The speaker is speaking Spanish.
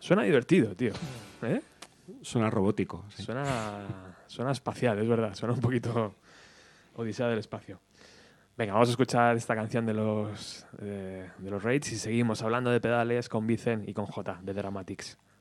Suena divertido, tío. ¿Eh? Suena robótico. Sí. Suena espacial, es verdad. Suena un poquito Odisea del espacio. Venga, vamos a escuchar esta canción de los Raids y seguimos hablando de pedales con Vicen y con J de Dramatics.